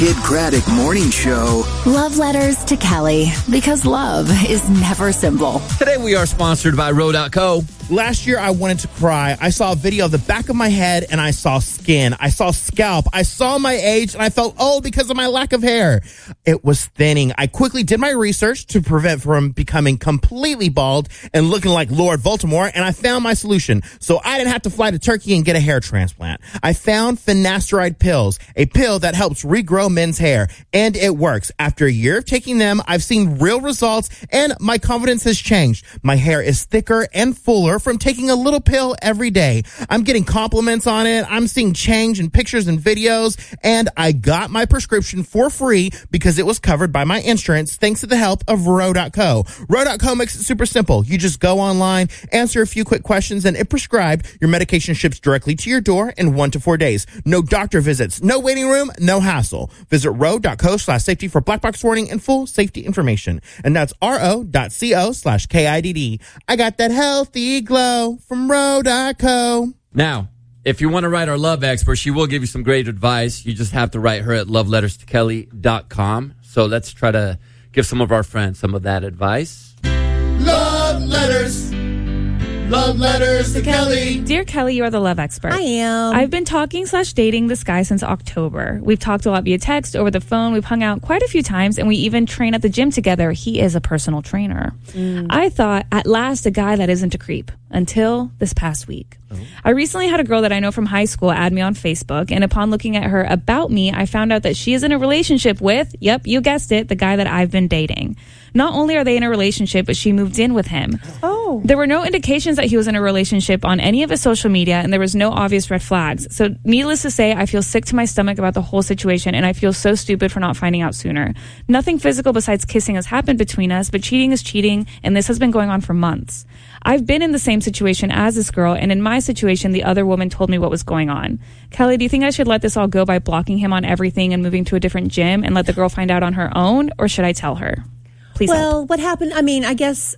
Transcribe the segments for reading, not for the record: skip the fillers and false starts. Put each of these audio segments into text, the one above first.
Kid Craddock Morning Show. Love letters to Kelly, because love is never simple. Today we are sponsored by Row.co. Last year, I wanted to cry. I saw a video of the back of my head, and I saw skin. I saw scalp. I saw my age, and I felt old because of my lack of hair. It was thinning. I quickly did my research to prevent from becoming completely bald and looking like Lord Voldemort, and I found my solution. So I didn't have to fly to Turkey and get a hair transplant. I found finasteride pills, a pill that helps regrow men's hair, and it works. After a year of taking them, I've seen real results, and my confidence has changed. My hair is thicker and fuller from taking a little pill every day. I'm getting compliments on it. I'm seeing change in pictures and videos, and I got my prescription for free because it was covered by my insurance thanks to the help of Row.co. Row.co makes it super simple. You just go online, answer a few quick questions, and if prescribed, your medication ships directly to your door in 1 to 4 days. No doctor visits, no waiting room, no hassle. Visit row.co/safety for black box warning and full safety information. And that's ro.co/KIDD. I got that healthy glow from Row.co. Now, if you want to write our love expert, she will give you some great advice. You just have to write her at loveletterstokelly.com. So let's try to give some of our friends some of that advice. Love letters. Love letters to Kelly. Dear Kelly, you are the love expert. I am. I've been talking/dating this guy since October. We've talked a lot via text, over the phone. We've hung out quite a few times, and we even train at the gym together. He is a personal trainer. I thought, at last, a guy that isn't a creep, until this past week. I recently had a girl that I know from high school add me on Facebook, and upon looking at her About Me, I found out that she is in a relationship with, yep, you guessed it, the guy that I've been dating. Not only are they in a relationship, but she moved in with him. Oh. There were no indications that he was in a relationship on any of his social media, and there was no obvious red flags. So needless to say, I feel sick to my stomach about the whole situation, and I feel so stupid for not finding out sooner. Nothing physical besides kissing has happened between us, but cheating is cheating, and this has been going on for months. I've been in the same situation as this girl, and in my situation, the other woman told me what was going on. Kelly, do you think I should let this all go by blocking him on everything and moving to a different gym and let the girl find out on her own, or should I tell her? Please help. What happened? I mean, I guess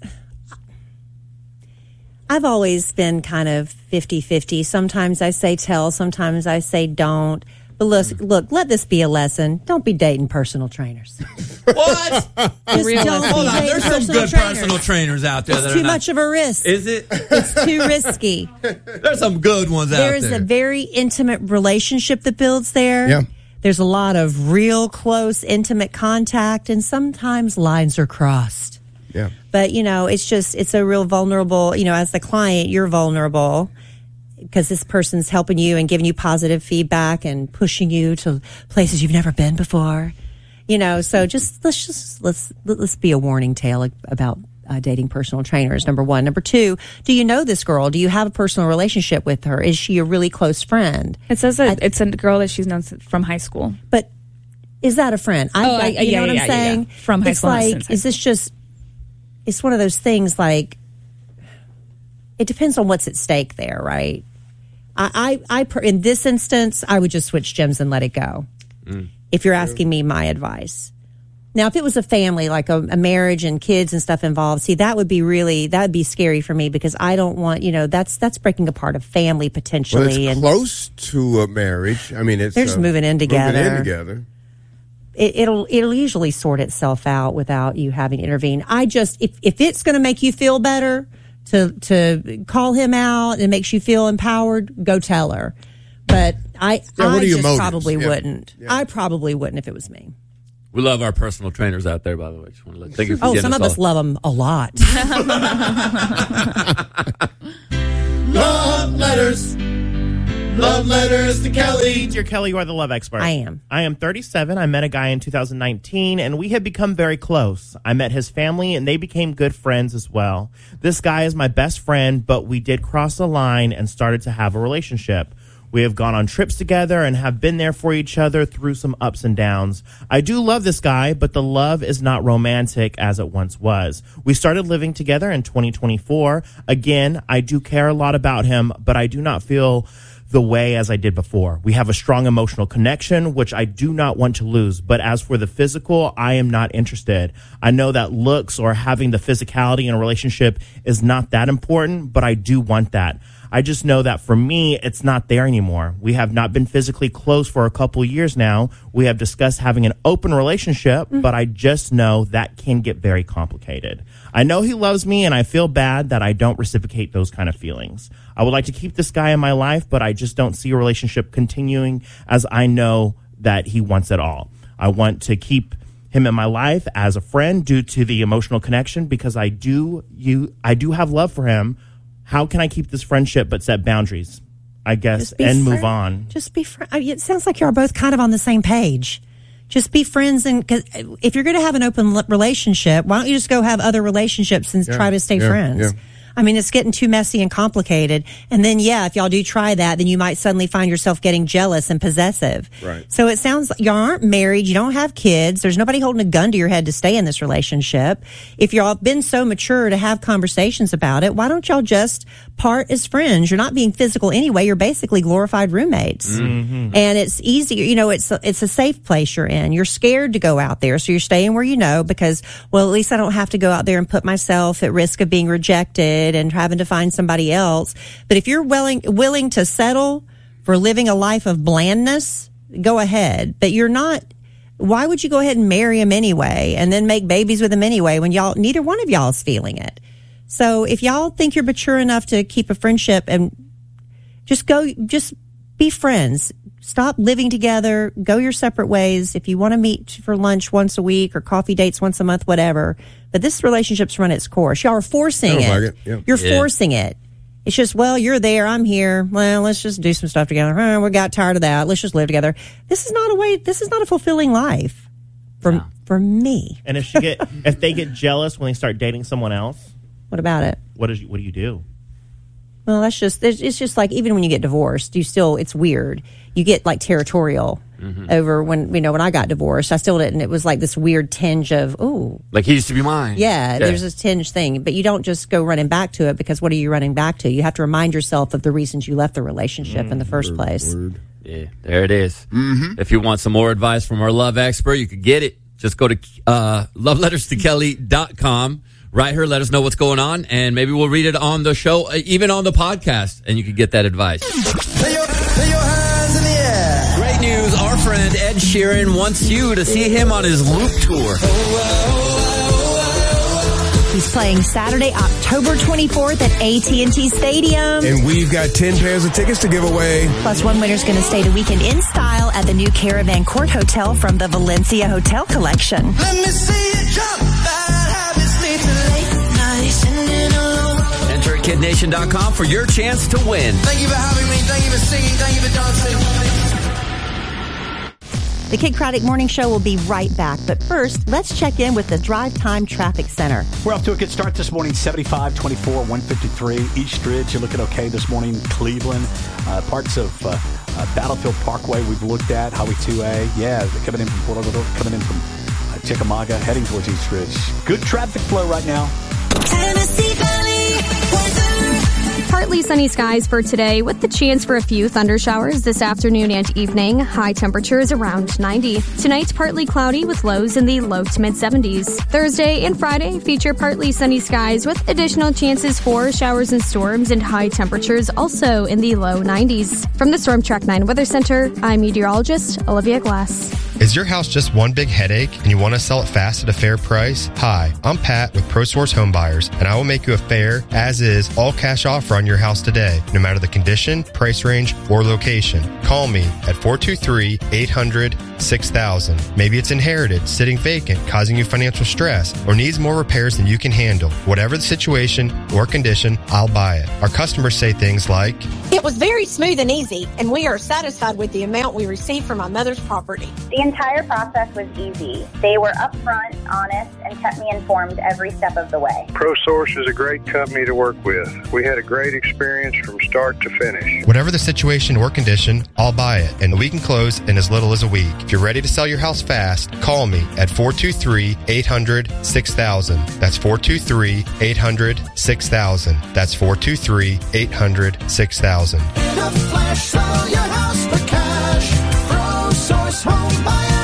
I've always been kind of 50-50. Sometimes I say tell, sometimes I say don't. But look, let this be a lesson. Don't be dating personal trainers. What? Just don't Hold be on, dating there's some good personal trainers out there. It's too much of a risk. Is it? It's too risky. There's some good ones out there. There is a very intimate relationship that builds there. Yeah. There's a lot of real close, intimate contact, and sometimes lines are crossed. Yeah. But, it's a real vulnerable, as the client, you're vulnerable because this person's helping you and giving you positive feedback and pushing you to places you've never been before. So let's be a warning tale about dating personal trainers, number one. Number two, do you know this girl? Do you have a personal relationship with her? Is she a really close friend? It says that it's a girl that she's known from high school. But is that a friend? You know what I'm saying? Yeah. From high school. It's like, is this just, it's one of those things like, it depends on what's at stake there, right? In this instance, I would just switch gyms and let it go. If you're asking me my advice. Now, if it was a family, like a marriage and kids and stuff involved, see, that would be scary for me because I don't want, that's breaking apart a family potentially. Well, it's close to a marriage. I mean, it's they're just moving in together. It'll usually sort itself out without you having to intervene. If it's going to make you feel better to call him out and it makes you feel empowered, go tell her. But I probably wouldn't. Yeah. I probably wouldn't if it was me. We love our personal trainers out there, by the way. Just want to thank you for getting some of us love them a lot. Love letters. Love letters to Kelly. Dear Kelly, you are the love expert. I am. I am 37. I met a guy in 2019, and we have become very close. I met his family, and they became good friends as well. This guy is my best friend, but we did cross the line and started to have a relationship. We have gone on trips together and have been there for each other through some ups and downs. I do love this guy, but the love is not romantic as it once was. We started living together in 2024. Again, I do care a lot about him, but I do not feel the way as I did before. We have a strong emotional connection, which I do not want to lose. But as for the physical, I am not interested. I know that looks or having the physicality in a relationship is not that important, but I do want that. I just know that for me, it's not there anymore. We have not been physically close for a couple years now. We have discussed having an open relationship, but I just know that can get very complicated. I know he loves me, and I feel bad that I don't reciprocate those kind of feelings. I would like to keep this guy in my life, but I just don't see a relationship continuing, as I know that he wants it all. I want to keep him in my life as a friend due to the emotional connection, because I do have love for him. How can I keep this friendship but set boundaries, I guess, and move on? Just be friends. It sounds like you're both kind of on the same page. Just be friends, and cause if you're going to have an open relationship, why don't you just go have other relationships and try to stay friends? Yeah. I mean, it's getting too messy and complicated. And then, if y'all do try that, then you might suddenly find yourself getting jealous and possessive. Right. So it sounds like y'all aren't married. You don't have kids. There's nobody holding a gun to your head to stay in this relationship. If y'all been so mature to have conversations about it, why don't y'all just part as friends? You're not being physical anyway. You're basically glorified roommates. Mm-hmm. And it's easier. It's a safe place you're in. You're scared to go out there. So you're staying where you know, because, well, at least I don't have to go out there and put myself at risk of being rejected and having to find somebody else. But if you're willing to settle for living a life of blandness, go ahead. But you're not. Why would you go ahead and marry him anyway and then make babies with him anyway when neither one of y'all is feeling it? So if y'all think you're mature enough to keep a friendship, and just be friends. Stop living together. Go your separate ways. If you want to meet for lunch once a week or coffee dates once a month, whatever. But this relationship's run its course. Y'all are forcing it. Like it. Yeah. You're forcing it. It's just, well, you're there, I'm here. Well, let's just do some stuff together. We got tired of that. Let's just live together. This is not a fulfilling life for me. And if they get jealous when they start dating someone else, what about it? What do you do? Well, it's just like, even when you get divorced, it's weird. You get like territorial over when I got divorced. I still didn't. It was like this weird tinge of, ooh. Like he used to be mine. Yeah, there's this tinge thing. But you don't just go running back to it, because what are you running back to? You have to remind yourself of the reasons you left the relationship in the first place. Yeah, there it is. Mm-hmm. If you want some more advice from our love expert, you could get it. Just go to loveletterstokelly.com. Write her, let us know what's going on, and maybe we'll read it on the show, even on the podcast, and you can get that advice. Lay your hands in the air. Great news. Our friend Ed Sheeran wants you to see him on his Loop tour. He's playing Saturday, October 24th at AT&T Stadium. And we've got 10 pairs of tickets to give away. Plus, one winner's going to stay the weekend in style at the new Caravan Court Hotel from the Valencia Hotel Collection. Let me see you jump. Enter at kidnation.com for your chance to win. Thank you for having me. Thank you for singing. Thank you for dancing. The Kid Craddock Morning Show will be right back. But first, let's check in with the Drive Time Traffic Center. We're off to a good start this morning. 75, 24, 153. East Ridge, you're looking okay this morning. Cleveland, parts of Battlefield Parkway we've looked at. Highway 2A. Yeah, they're coming in from Fort Lauderdale, coming in from Chickamauga, heading towards East Ridge. Good traffic flow right now. Tennessee Valley weather. Partly sunny skies for today with the chance for a few thunder showers this afternoon and evening. High temperatures around 90. Tonight, partly cloudy with lows in the low to mid 70s. Thursday and Friday feature partly sunny skies with additional chances for showers and storms, and high temperatures also in the low 90s. From the Storm Track 9 Weather Center, I'm meteorologist Olivia Glass. Is your house just one big headache and you want to sell it fast at a fair price? Hi, I'm Pat with ProSource Home Buyers, and I will make you a fair, as-is, all-cash offer on your house today, no matter the condition, price range, or location. Call me at 423-800-6000. Maybe it's inherited, sitting vacant, causing you financial stress, or needs more repairs than you can handle. Whatever the situation or condition, I'll buy it. Our customers say things like, "It was very smooth and easy, and we are satisfied with the amount we received from my mother's property." The entire process was easy. They were upfront, honest, and kept me informed every step of the way. ProSource is a great company to work with. We had a great experience from start to finish. Whatever the situation or condition, I'll buy it, and we can close in as little as a week. If you're ready to sell your house fast, call me at 423-800-6000. That's 423-800-6000. That's 423-800-6000. In a flash, sell your house for cash. ProSource Home Buyers. Go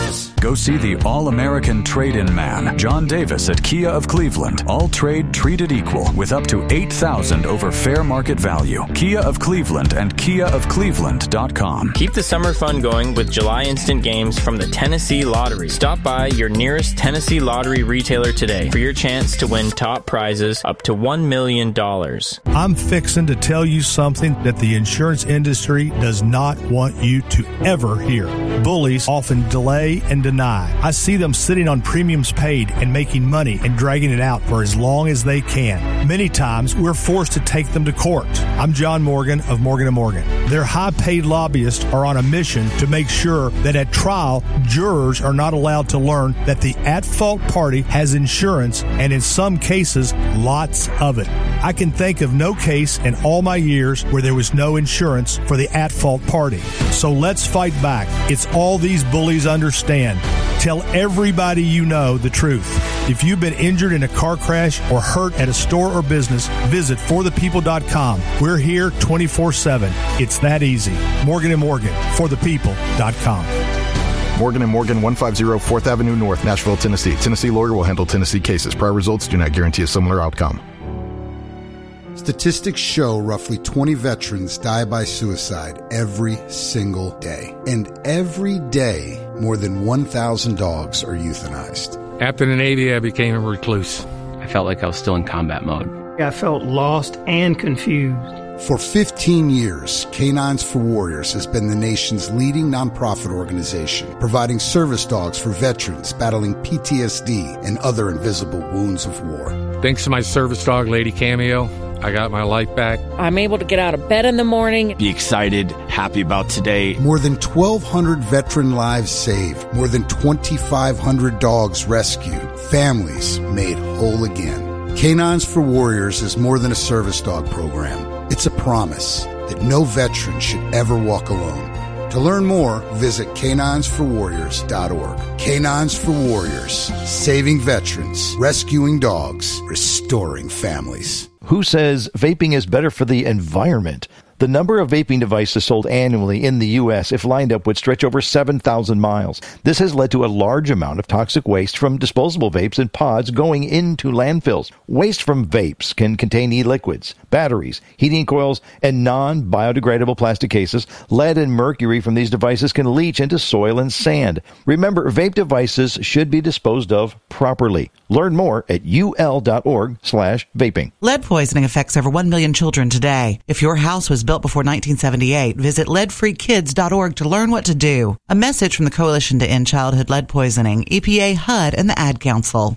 Go see the all-American trade-in man, John Davis at Kia of Cleveland. All trade treated equal with up to $8,000 over fair market value. Kia of Cleveland and KiaofCleveland.com. Keep the summer fun going with July instant games from the Tennessee Lottery. Stop by your nearest Tennessee Lottery retailer today for your chance to win top prizes up to $1 million. I'm fixing to tell you something that the insurance industry does not want you to ever hear. Bullies often delay and deny. I see them sitting on premiums paid and making money and dragging it out for as long as they can. Many times, we're forced to take them to court. I'm John Morgan of Morgan & Morgan. Their high-paid lobbyists are on a mission to make sure that at trial, jurors are not allowed to learn that the at-fault party has insurance, and in some cases, lots of it. I can think of no case in all my years where there was no insurance for the at-fault party. So let's fight back. It's all these bullies understand. Tell everybody you know the truth. If you've been injured in a car crash or hurt at a store or business, visit forthepeople.com. We're here 24/7. It's that easy. Morgan & Morgan, forthepeople.com. Morgan & Morgan, 150 4th Avenue North, Nashville, Tennessee. Tennessee lawyer will handle Tennessee cases. Prior results do not guarantee a similar outcome. Statistics show roughly 20 veterans die by suicide every single day. And every day, more than 1,000 dogs are euthanized. After the Navy, I became a recluse. I felt like I was still in combat mode. I felt lost and confused. For 15 years, Canines for Warriors has been the nation's leading nonprofit organization, providing service dogs for veterans battling PTSD and other invisible wounds of war. Thanks to my service dog, Lady Cameo, I got my life back. I'm able to get out of bed in the morning. Be excited, happy about today. More than 1,200 veteran lives saved. More than 2,500 dogs rescued. Families made whole again. Canines for Warriors is more than a service dog program. It's a promise that no veteran should ever walk alone. To learn more, visit caninesforwarriors.org. Canines for Warriors, saving veterans, rescuing dogs, restoring families. Who says vaping is better for the environment? The number of vaping devices sold annually in the U.S., if lined up, would stretch over 7,000 miles. This has led to a large amount of toxic waste from disposable vapes and pods going into landfills. Waste from vapes can contain e-liquids, batteries, heating coils, and non-biodegradable plastic cases. Lead and mercury from these devices can leach into soil and sand. Remember, vape devices should be disposed of properly. Learn more at ul.org/vaping. Lead poisoning affects over 1 million children today. If your house was built before 1978, visit leadfreekids.org to learn what to do. A message from the Coalition to End Childhood Lead Poisoning, EPA, HUD, and the Ad Council.